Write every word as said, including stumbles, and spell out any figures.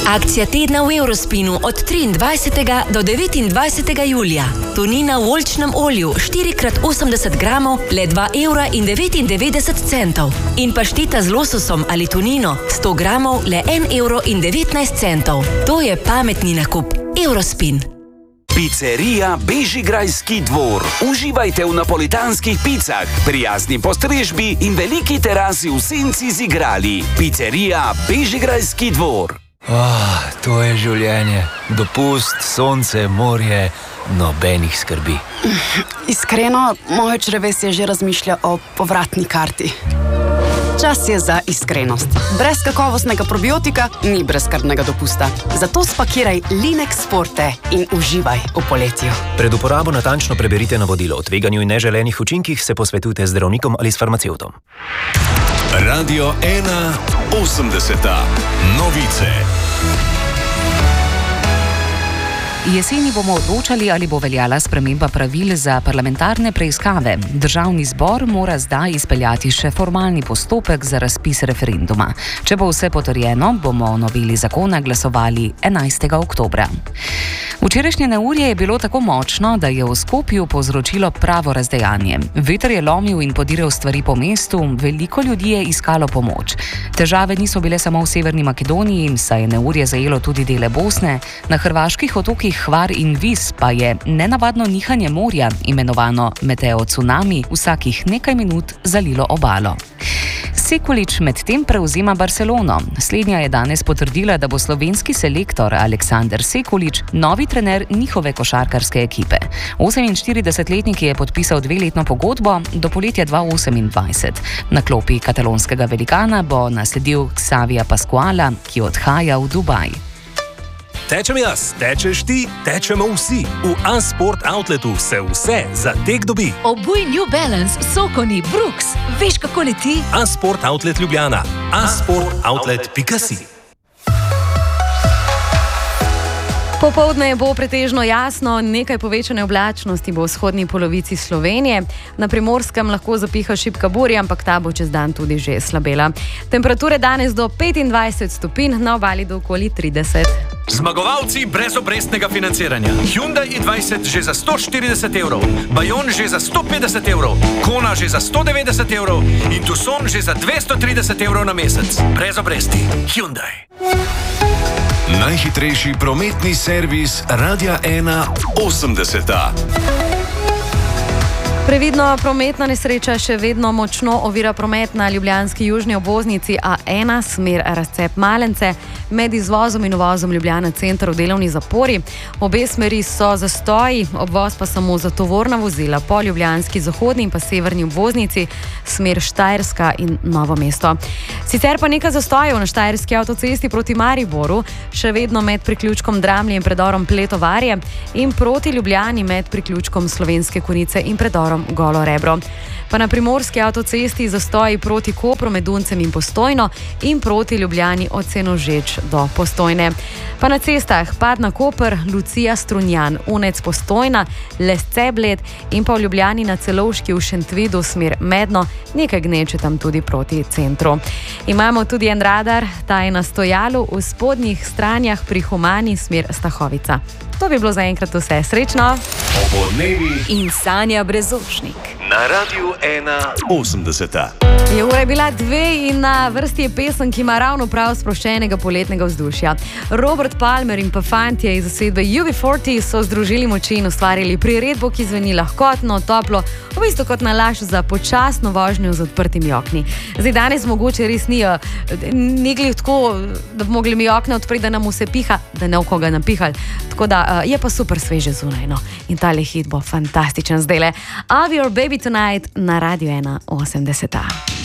Akcija tedna v Eurospinu od triindvajsetega do devetindvajsetega julija. Tunina v oljčnem olju štiri krat osemdeset gramov, le dva evra in devetindevetdeset centov. In pašteta z lososom ali tunino sto gramov, le en evro in devetnajst centov. To je pametni nakup. Eurospin. Pizzerija Bežigrajski dvor. Uživajte v napolitanskih picah, prijazni postrežbi in veliki terasi v senci z igrali. Pizzerija Bežigrajski dvor. Oh, to je življenje. Dopust, sonce, morje, nobenih skrbi. Iskreno, moje črevesje že razmišlja o povratni karti. Čas je za iskrenost. Brez kakovostnega probiotika ni brezskrbnega dopusta. Zato spakiraj Linex Forte in uživaj v poletju. Pred uporabo natančno preberite navodilo. O tveganju in neželenih učinkih se posvetujte z zdravnikom ali s farmacevtom. Radio ena osemdeseta. Novice. Jeseni bomo odločali, ali bo veljala sprememba pravil za parlamentarne preiskave. Državni zbor mora zdaj izpeljati še formalni postopek za razpis referenduma. Če bo vse potrjeno, bomo o noveli zakona glasovali enajstega oktobra. Včerajšnje neurje je bilo tako močno, da je v Skopju povzročilo pravo razdejanje. Veter je lomil in podiral stvari po mestu, veliko ljudi je iskalo pomoč. Težave niso bile samo v Severni Makedoniji, saj je neurje zajelo tudi dele Bosne, na hrvaških otokih Hvar in Vis pa je nenavadno nihanje morja, imenovano meteo cunami, vsakih nekaj minut zalilo obalo. Sekulič medtem prevzema Barcelono. Slednja je danes potrdila, da bo slovenski selektor Aleksander Sekulič novi trener njihove košarkarske ekipe. oseminštiridesetletnik je podpisal dveletno pogodbo do poletja dva tisoč osemindvajset. Na klopi katalonskega velikana bo nasledil Xavija Pascuala, ki odhaja v Dubaj. Tečem jaz, tečeš ti, tečemo vsi. V A-Sport Outletu se vse za tek dobi. Obuj New Balance, Sokoni, Brooks. Veš, kako leti? A-Sport Outlet Ljubljana. a sport outlet pika si. Popoldne bo pretežno jasno, nekaj povečane oblačnosti bo v vzhodni polovici Slovenije. Na Primorskem lahko zapiha šibka burja, ampak ta bo čez dan tudi že slabela. Temperature danes do petindvajset stopinj, na obali do okoli trideset. Zmagovalci brezobrestnega financiranja. Hyundai i dvajset že za sto štirideset evrov, Bayon že za sto petdeset evrov, Kona že za sto devetdeset evrov in Tucson že za dvesto trideset evrov na mesec. Brez obresti. Hyundai. Najhitrejši prometni servis Radia ena osemdeseta. Previdno, prometna nesreča še vedno močno ovira promet na ljubljanski južni obvoznici A ena, smer razcep Malence, med izvozom in uvozom Ljubljana center v delovni zapori. Obe smeri so zastoji, obvoz pa samo za tovorna vozila po ljubljanski zahodni in pa severni obvoznici, smer Štajerska in Novo mesto. Sicer pa nekaj zastojev na štajerski avtocesti proti Mariboru, še vedno med priključkom Dramlje in predorom Pletovarje in proti Ljubljani med priključkom Slovenske Konjice in predorom Golo Rebro. Pa na primorski avtocesti zastoji proti Kopru med Duncem in Postojno in proti Ljubljani od Senožeč do Postojne. Pa na cestah Padna Koper, Lucija Strunjan, Unec Postojna, Lesce Bled in pa v Ljubljani na Celovški v Šentvidu smer Medno, nekaj gneče tam tudi proti centru. Imamo tudi en radar, ta je na stojalu v spodnjih stranjah pri Humani smer Stahovica. To bi bilo zaenkrat vse. Srečno! Opoldnevi in Sanja Brezošnik. Na Radiu ena osemdeseta. Je ura bila dve in na vrsti je pesem, ki ima ravno prav sproščenega poletnega vzdušja. Robert Palmer in pa fantje iz zasedbe U B štirideset so združili moči in ustvarili priredbo, ki zveni lahkotno, toplo, v bistvu kot nalašč za počasno vožnjo z odprtimi okni. Zdaj danes mogoče res ni, ni glih tako, da bi mogli mi okna odpreti, da nam vse piha, da ne v koga napihali. Tako da je pa super sveže zunaj, no. In tale hit bo fantastičen zdajle. I'll be your baby tonight na Radiu ena osemdeseta.